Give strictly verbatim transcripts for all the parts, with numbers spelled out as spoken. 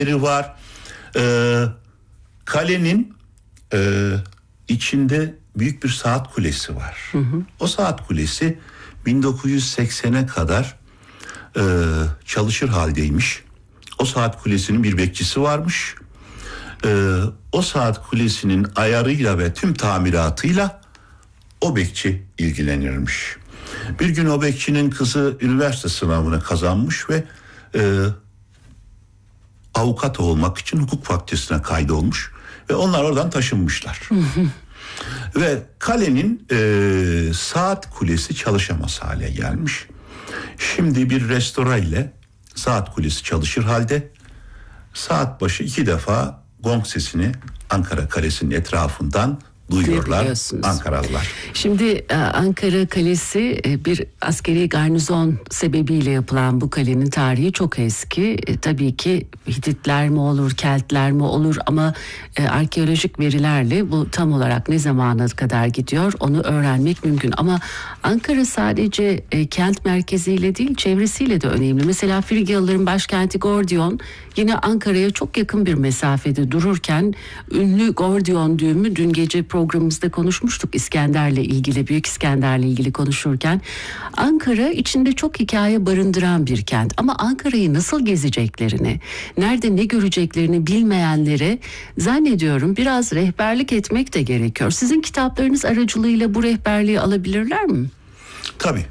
yeri var. Ee, kalenin e, içinde büyük bir saat kulesi var. Hı hı. O saat kulesi bin dokuz yüz seksene kadar e, çalışır haldeymiş. O saat kulesinin bir bekçisi varmış. E, o saat kulesinin ayarıyla ve tüm tamiratıyla o bekçi ilgilenirmiş. Bir gün o bekçinin kızı üniversite sınavını kazanmış ve e, avukat olmak için hukuk fakültesine kaydolmuş ve onlar oradan taşınmışlar. Ve kalenin e, saat kulesi çalışamaz hale gelmiş. Şimdi bir restore ile saat kulesi çalışır halde, saat başı iki defa gong sesini Ankara Kalesi'nin etrafından duyuyorlar Ankaralılar. Şimdi Ankara Kalesi bir askeri garnizon sebebiyle yapılan bu kalenin tarihi çok eski. E, tabii ki Hititler mi olur, Keltler mi olur ama e, arkeolojik verilerle bu tam olarak ne zamana kadar gidiyor onu öğrenmek mümkün. Ama Ankara sadece e, kent merkeziyle değil çevresiyle de önemli. Mesela Frigyalıların başkenti Gordion yine Ankara'ya çok yakın bir mesafede dururken ünlü Gordion düğümü dün gece programımızda konuşmuştuk İskender'le ilgili, Büyük İskender'le ilgili konuşurken. Ankara içinde çok hikaye barındıran bir kent ama Ankara'yı nasıl gezeceklerini, nerede ne göreceklerini bilmeyenlere zannediyorum biraz rehberlik etmek de gerekiyor. Sizin kitaplarınız aracılığıyla bu rehberliği alabilirler mi? Tabii.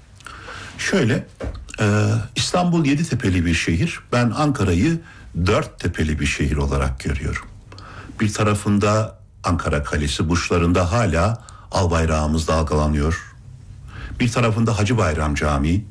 Şöyle, e, İstanbul yedi tepeli bir şehir. Ben Ankara'yı dört tepeli bir şehir olarak görüyorum. Bir tarafında Ankara Kalesi, burçlarında hala al bayrağımız dalgalanıyor. Bir tarafında Hacı Bayram Camii,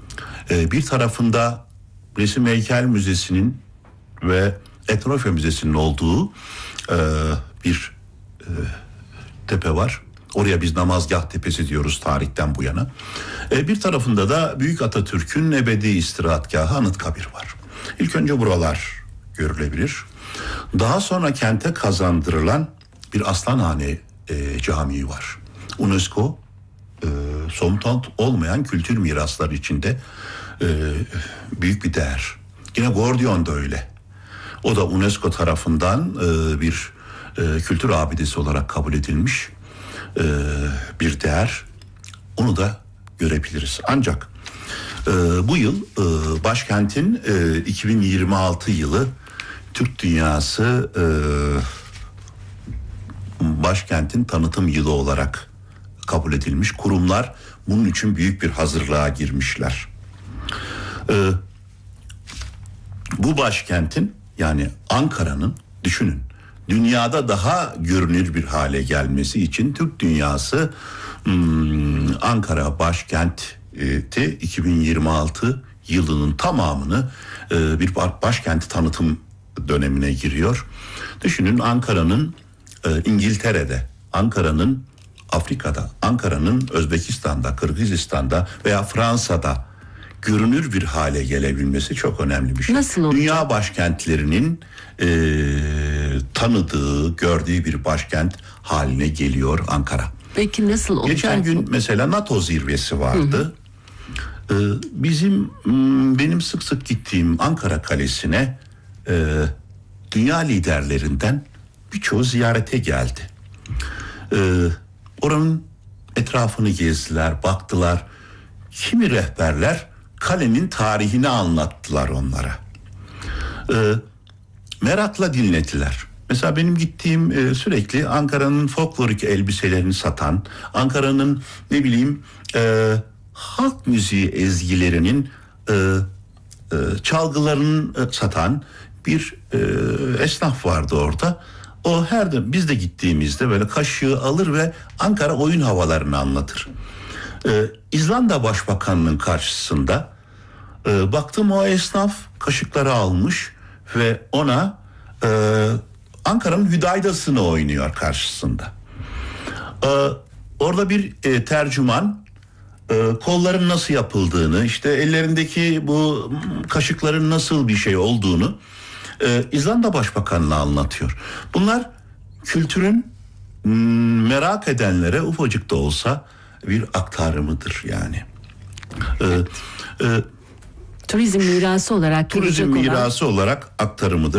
e, bir tarafında Resim Heykel Müzesi'nin ve Etnografya Müzesi'nin olduğu e, bir e, tepe var. Oraya biz Namazgah Tepesi diyoruz tarihten bu yana. E, bir tarafında da Büyük Atatürk'ün ebedi istirahatgahı Anıtkabir var. İlk önce buralar görülebilir. Daha sonra kente kazandırılan bir Aslanhane e, Camii var. UNESCO e, somut olmayan kültür mirasları içinde e, büyük bir değer. Yine Gordion da öyle. O da UNESCO tarafından e, bir e, kültür abidesi olarak kabul edilmiş e, bir değer. Onu da görebiliriz. Ancak e, bu yıl e, başkentin e, iki bin yirmi altı yılı Türk Dünyası e, başkentin tanıtım yılı olarak kabul edilmiş. Kurumlar bunun için büyük bir hazırlığa girmişler. Ee, bu başkentin yani Ankara'nın düşünün dünyada daha görünür bir hale gelmesi için Türk Dünyası hmm, Ankara başkenti iki bin yirmi altı yılının tamamını e, bir başkenti tanıtım dönemine giriyor. Düşünün Ankara'nın e, İngiltere'de, Ankara'nın Afrika'da, Ankara'nın Özbekistan'da, Kırgızistan'da veya Fransa'da görünür bir hale gelebilmesi çok önemli bir şey. Nasıl olacak? Dünya başkentlerinin e, tanıdığı, gördüğü bir başkent haline geliyor Ankara. Peki nasıl olacak? Geçen gün mesela NATO zirvesi vardı. Hı hı. E, bizim benim sık sık gittiğim Ankara Kalesi'ne e, dünya liderlerinden birçoğu ziyarete geldi. Ee, oranın etrafını gezdiler, baktılar. Kimi rehberler kalenin tarihini anlattılar onlara. Ee, merakla dinlediler. Mesela benim gittiğim e, sürekli Ankara'nın folklorik elbiselerini satan, Ankara'nın ne bileyim e, halk müziği ezgilerinin e, e, çalgılarını e, satan bir e, esnaf vardı orada. O her de biz de gittiğimizde böyle kaşığı alır ve Ankara oyun havalarını anlatır. Ee, İzlanda Başbakanı'nın karşısında e, baktım o esnaf kaşıkları almış ve ona e, Ankara'nın Hüdaydası'nı oynuyor karşısında. Ee, orada bir e, tercüman e, kolların nasıl yapıldığını, işte ellerindeki bu kaşıkların nasıl bir şey olduğunu Ee, İzlanda Başbakanı'na anlatıyor. Bunlar kültürün m, merak edenlere ufacık da olsa bir aktarımıdır yani. Ee, e, turizm mirası olarak turizm gelecek olan- mirası olarak aktarımıdır.